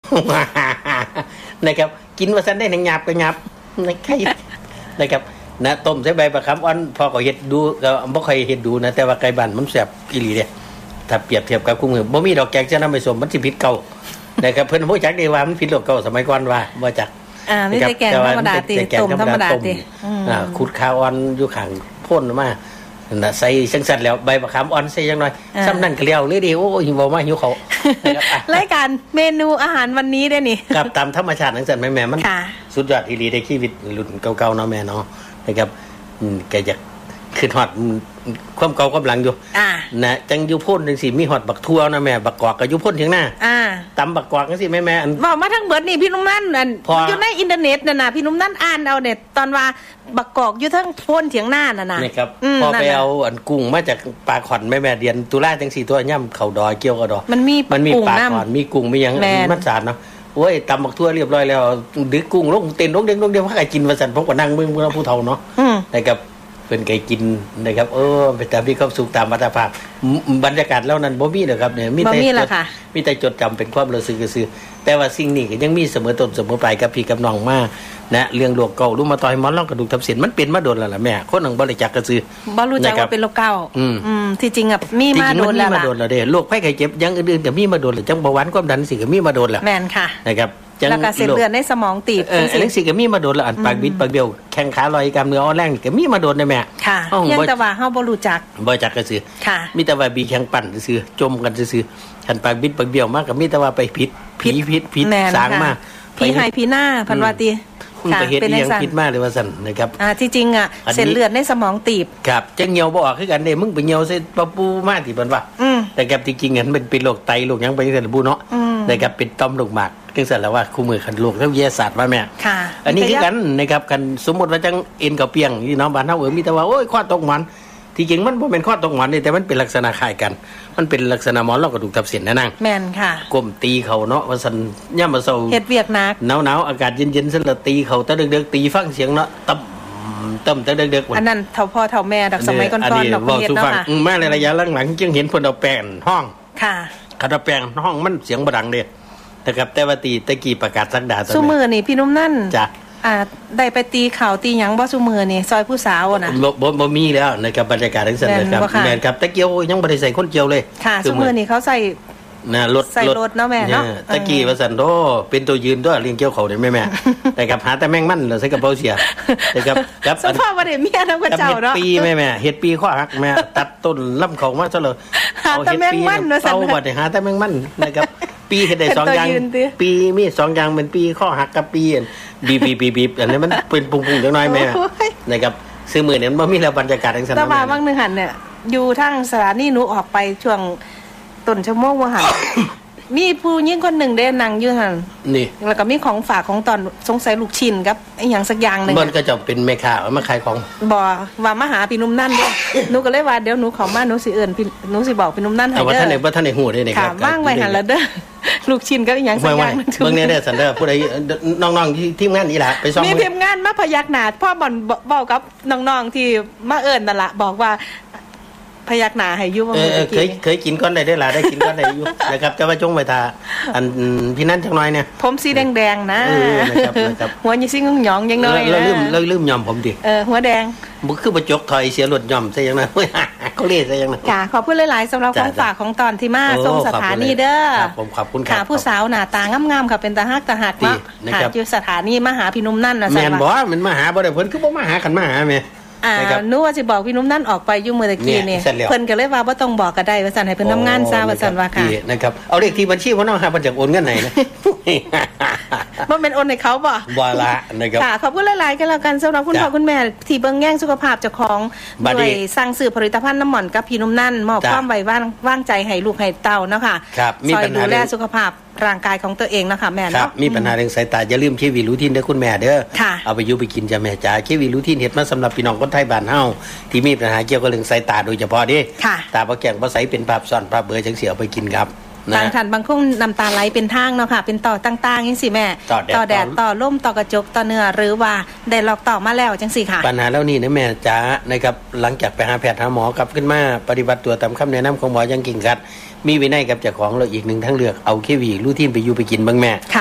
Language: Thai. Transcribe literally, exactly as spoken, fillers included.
นะครับกินว่าซั่นได้หนังหยาบก็หยาบนะครับนะต้มใส่ใบประคำอ่อนพอก็เฮ็ดดูก็บ่ค่อยเฮ็ดดูนะแต่ว่าไก่บ้านมันแซ่บอีหลีเด้ถ้าเปรียบเทียบกับคู่มือบ่มีดอกแกงจะนำไปสมมันสิผิดเก่านะครับเพิ่นบ่จักได้ว่ามันผิดโลกเก่าสมัยก่อนว่าบ่จักอ่าไม่ใช่แกงธรรมดาติต้มธรรมดาติอ่าขุดข้าวอ่อนอยู่ข้างพ่นมาน่ะใส่จังซั่นแล้วใบมะขามอ่อนใส่จังหน่อยซ้ำนั่นก็แล้วเลยดิโอ้หิวบ่มาหิวเขานะครับรายการเมนูอาหารวันนี้เด้อนี่ครับตามธรรมชาติจังซั่นแม่ๆมันสุดยอดอีหลีในชีวิตรุ่นเก่าๆเนาะแม่เนาะนะครับอืมแกอยากขึ้นฮอดความเก่ากำลังอยู่นะจังอยู่พ่นจังซี่มีฮอดบักทั่วนะแม่บักกอกก็อยู่พ่นเถียงหน้าอ่าตำบักกอกจังซี่แม่ๆอันเว้ามาทั้งเบิดนี่พี่นุ่มนั่นอันอยู่ในอินเทอร์เน็ตนั่นน่ะพี่นุ่มนั่นอ่านเอาเน็ตตอนว่าบักกอกอยู่ทั้งพ่นเถียงหน้านั่นน่ะนี่ครับพอไปเอาอันกุ้งมาจากปลาขอนแม่ๆเดือนตุลาจังซี่ตัวย่ำเข้าดอยเกี่ยวกับดอกมันมีมันมีปลาขอนมีกุ้งมีหยังมันสาดเนาะโอ้ยตำบักทั่วเรียบร้อยแล้วดึกกุ้งลงเต้นลงเด้งลงเด้งว่าใครกินว่าซั่นผมก็นั่งเบิ่งเพิ่นผู้เฒ่าเนาะนะครับเพิ่นไก่กินนะครับเออไปตามมีความสุขตามวัฒนธรรมบรรยากาศแล้วนั้นบ่มีหรอกครับเนี่ยมีแต่มีแต่จดจำเป็นความรู้สึกซื่อแต่ว่าสิ่งนี้ก็ยังมีเสมอต้นเสมอปลายกับพี่กับน้องมานะเรื่องโรคเก่ารู้มาต่อยหมอนรองกระดูกทับเส้นมันเป็นมาโดนแล้วล่ะแม่คนหนึ่งบ่รู้จักก็ซื่อบ่รู้จักว่าเป็นโรคเก่าอืมที่จริงอ่ะมีมาโดนแล้วล่ะมีมาโดนแล้วเด้โรคภัยไข้เจ็บอย่างอื่นๆก็มีมาโดนแล้วจังเบาหวานความดันสิก็มีมาโดนแล้วแม่นค่ะนะครับแล้วก็เส้นเลือดในสมองตีบเอออันนี้สิก็มีมาโดนแล้วอันปากบิดปากเบี้ยวแข้งขาลอยกล้ามเนื้ออ่อนแรงก็มีมาโดนได้แม่ค่ะยังแต่ว่าเฮาบ่รู้จักบ่จักก็ซื่อค่ะมีแต่ว่าบีแข้งปั่นซื่อจมกันซื่อคันปากบิดปากเบี้ยวมากก็มีแต่ว่าไปผิดผีผิดผิดสางมาผีหายผีหน้าพันว่าติค่ะเป็นอย่างผิดมากเลยว่าซั่นนะครับอ่าที่จริงอ่ะเส้นเลือดในสมองตีบครับจังเหี่ยวบ่ออกคือกันเด้มึงไปเหี่ยวใส่ปะปูมาที่เพิ่นว่าแต่กับจริงๆอันมันเป็นโรคไตโรคหยังไปจังซั่นบ่เนาะแต่กับเป็นต่อมลูกหมากจังซั่นแล้วว่าคู่มือคันโรคทางวิทยาศาสตร์ว่าแม่ค่ะอันนี้คือกันนะครับคันสมมุติว่าจังเอ็นกับเปียงพี่น้องบ้านเฮาเออมีแต่ว่าโอ้ยข้อตกหมันที่จริงมันบ่แม่นข้อตกหมันนี่แต่มันเป็นลักษณะคล้ายกันมันเป็นลักษณะหมอนรองกระดูกทับเส้นนะนางแม่นค่ะก้มตีเขาเนาะว่าซั่นยามมื้อเช้าเฮ็ดเวียกหนักหนาวๆอากาศเย็นๆซั่นละตีเขาตะดึกๆตีฟังเสียงเนาะตับตึ้มตะดึกๆอันนั้นเฒ่าพ่อเฒ่าแม่ดอกสมัยก่อนๆดอกเฮ็ดเนาะค่ะอืมมาในระยะหลังๆจึงเห็นเพิ่นเอาแป้งห้องค่ะคันเอาแป้งห้องมันเสียงบ่ดังเด้นะครับแต่ว่าตีตะกี้ประกาศสักดาซุมื้อนี่พี่นุ่มนั่นจ้ะอ่าได้ไปตีข่าวตีหยังบ่ซุมื้อนี่ซอยผู้สาวน่ะบ่บ่มีแล้วนะครับบรรยากาศจังซั่นนะครับแม่นครับตะเกียวยังบ่ได้ใส่คนเกียวเลยค่ะซุมื้อนี่เขาใส่นะรถใส่รถเนาะแม่เนาะตะกี้ว่าซั่นโตเป็นตัวยืนตัวเลี้ยงเกี่ยวเขาได้แม่ๆแต่กับหาแต่แมงมันแล้วใส่กระเป๋าเสียนะครับครับสภาพบ่ได้เมียนำกับเจ้าเนาะปีแม่ๆเฮ็ดปีข้อหักแม่ตัดต้นลำเขามาซะเลยเอาเฮ็ดปีเอาบ่ได้หาแต่แมงมันนะครับปีเฮ็ดได้สองอย่างปีมีสองอย่างเป็นปีข้อหักกับปีบีบๆๆๆอันนี้มันเป็นปุงๆจังน้อยแม่นะครับซื้อมื้อเนี่ยบ่มีแล้วบรรยากาศจังซั่นแต่ว่าบางนึงหั่นเนี่ยอยู่ทางสถานีหนูออกไปช่วงต้นชั่วโมงว่าหั่นมีผู้หญิงคนหนึ่งได้นั่งอยู่หั่นนี่แล้วก็มีของฝากของตอนสงสัยลูกชิ้นกับอีหยังสักอย่างนึงมันก็จะเป็นแม่ค้ามาขายของบ่ว่ามาหาพี่นุ่มนั่นเด้หนูก็เลยว่าเดี๋ยวหนูเข้ามาหนูสิเอิ้นพี่หนูสิบอกพี่นุ่มนั่นให้เด้อแต่ว่าท่านได้บ่ท่านได้ฮู้ได้นี่ครับว่างไว้หั่นละเด้อลูกชิ้นกับอีหยังสักอย่างนึงเบิ่งแน่ๆซั่นเด้อผู้ใดน้องๆที่ทีมงานนี่ล่ะไปซ่อมมีทีมงานมาพยักหน้าพ่อบ่อนเว้ากับน้องๆที่มาเอิ้นนั่นล่ะบอกว่าพยักหน้าให้อยู่ว่าเออเคยเคยกินก้อนได้ได้ล่ะได้กินก้อนได้อยู่นะครับแต่ว่าจงไปทาอันพี่นั่นจังน้อยเนี่ยผมสีแดงๆนะเออนะครับนะครับหัวยี่ซิ่งหยองยังน้อยนะแล้วลืมแล้วลืมยอมผมดิเออหัวแดงบ่คือบ่จกถอยเสียรถยอมซะอย่างนั้นเขาเรียกซะอย่างนั้นค่ะขอบคุณหลายๆสำหรับของฝากของตอนที่มาส่งสถานีเด้อครับผมขอบคุณครับค่ะผู้สาวหน้าตางามๆค่ะเป็นตาฮักตาหักเนาะค่ะอยู่สถานีมาหาพี่นุ่มนั่นน่ะแม่นบ่มันมาหาบ่ได้เพิ่นคือบ่มาหากันมาหาแม่อ่าหนูว่าสิบอกพี่นุ่มนั่นออกไปอยู่มื้อตะกี้นี่เพิ่นก็เลยว่าบ่ต้องบอกก็ได้ว่าซั่นให้เพิ่นทำงานซะว่าซั่นว่าค่ะนะครับเอาเลขที่บัญชีบ่น้องหาเพิ่นจะโอนเงินให้นะบ่แม่นโอนให้เขาบ่บ่ละนะครับค่ะขอบคุณหลายๆกันแล้วกันสำหรับคุณพ่อคุณแม่ที่เบิ่งแย่งสุขภาพเจ้าของด้วยสั่งซื้อผลิตภัณฑ์น้ำหม่อนกับพี่นุ่มนั่นมอบความไว้วางวางใจให้ลูกให้เต้าเนาะค่ะมีปัญหาดูแลสุขภาพร่างกายของตัวเองนะคะแม่เนาะมีปัญหาเรื่องสายตาอย่าลืมเควีรูทินเด้อคุณแม่เด้อเอาไปอยู่ไปกินจ้ะแม่จ๋าเควีรูทินเฮ็ดมาสำหรับพี่น้องคนไทยบ้านเฮาที่มีปัญหาเกี่ยวกับเรื่องสายตาโดยเฉพาะเด้ตาบ่แก้งบ่ใสเป็นภาพซ้อนภาพเบลอจังสิเอาไปกินครับบางท่านบางคนน้ำตาไหลเป็นทางเนาะค่ะเป็นต่อต่างๆจังซี่แม่ต่อแดดต่อลมต่อกระจกต่อเนื้อหรือว่าได้ลอกต่อมาแล้วจังซี่ค่ะปัญหาแล้วนี่นะแม่จ๋านะครับหลังจากไปหาแพทย์หาหมอกลับขึ้นมาปฏิบัติตัวตามคำแนะนำของหมออย่างเก่งขัดมีวินัยกับเจ้าของเราอีกหนึ่งทางเลือกเอาเควีรูทินไปอยู่ไปกินบ้างแม่